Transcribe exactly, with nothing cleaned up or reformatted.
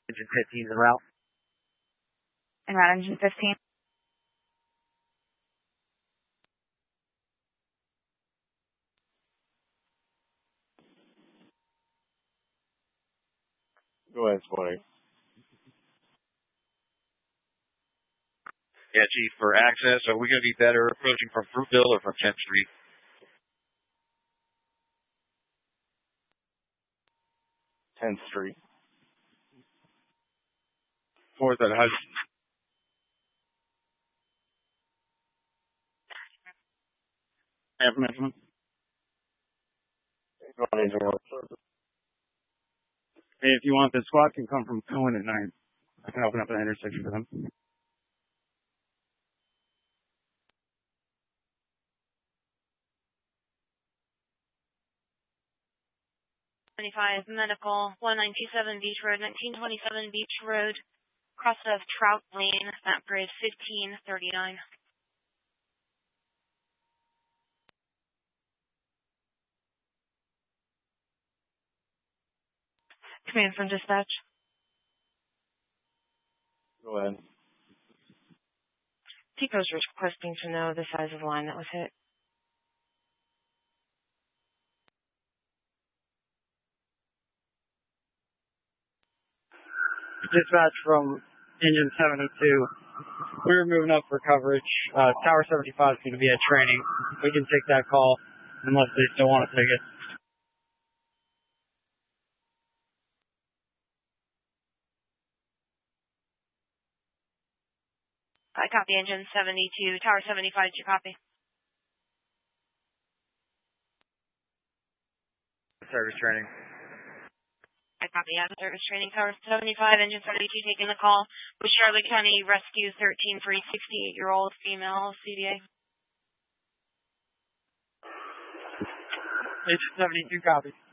Engine fifteen is en route. En route, engine fifteen. Go ahead, twenty. Yeah, Chief, for access, are we going to be better approaching from Fruitville or from tenth Street? tenth Street. Fourth at Hudson. Affirmative. Hey, if you want, the squad can come from Cohen at night. I can open up an intersection for them. twenty-five Medical, one nine two seven Beach Road, nineteen twenty-seven Beach Road, cross of Trout Lane, map grade fifteen thirty-nine. Command from dispatch. Go ahead. T-Co's requesting to know the size of the line that was hit. Dispatch from engine seven oh two. We were moving up for coverage. Uh, Tower seventy-five is going to be at training. We can take that call unless they still want to take it. I copy engine seventy-two, Tower seventy-five, do you copy? Service training. I copy, yeah, service training, Tower seventy-five, engine seventy-two taking the call with Charlotte County Rescue thirteen for a sixty-eight-year-old female C D A. Engine seventy-two copy.